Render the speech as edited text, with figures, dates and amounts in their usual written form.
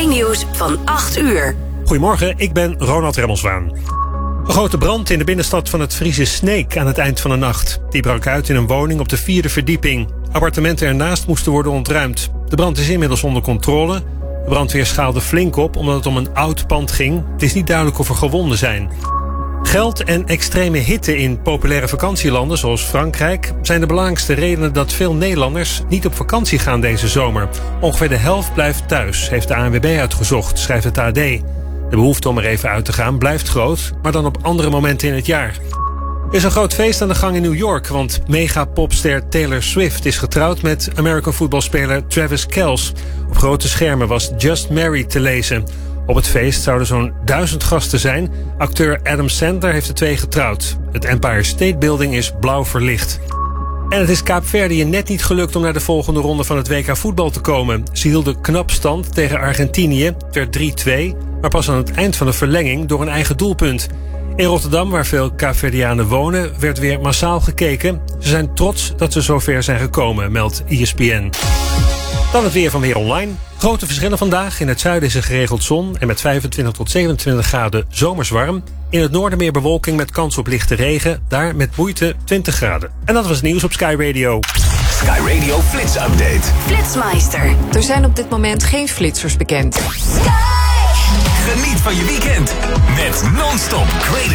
Sky News van 8 uur. Goedemorgen, ik ben Ronald Remmelswaan. Een grote brand in de binnenstad van het Friese Sneek aan het eind van de nacht. Die brak uit in een woning op de 4e verdieping. Appartementen ernaast moesten worden ontruimd. De brand is inmiddels onder controle. De brandweer schaalde flink op omdat het om een oud pand ging. Het is niet duidelijk of er gewonden zijn. Geld en extreme hitte in populaire vakantielanden zoals Frankrijk zijn de belangrijkste redenen dat veel Nederlanders niet op vakantie gaan deze zomer. Ongeveer de helft blijft thuis, heeft de ANWB uitgezocht, schrijft het AD. De behoefte om er even uit te gaan blijft groot, maar dan op andere momenten in het jaar. Er is een groot feest aan de gang in New York, want megapopster Taylor Swift is getrouwd met American voetbalspeler Travis Kelce. Op grote schermen was Just Married te lezen. Op het feest zouden zo'n 1000 gasten zijn. Acteur Adam Sandler heeft de twee getrouwd. Het Empire State Building is blauw verlicht. En het is Kaapverdië net niet gelukt om naar de volgende ronde van het WK voetbal te komen. Ze hielden knap stand tegen Argentinië. Het werd 3-2, maar pas aan het eind van de verlenging door een eigen doelpunt. In Rotterdam, waar veel Kaapverdianen wonen, werd weer massaal gekeken. Ze zijn trots dat ze zover zijn gekomen, meldt ESPN. Dan het weer van Weer Online. Grote verschillen vandaag. In het zuiden is er geregeld zon en met 25 tot 27 graden zomers warm. In het noorden meer bewolking met kans op lichte regen. Daar met moeite 20 graden. En dat was het nieuws op Sky Radio. Sky Radio Flits Update. Flitsmeister. Er zijn op dit moment geen flitsers bekend. Geniet van je weekend met non-stop greatest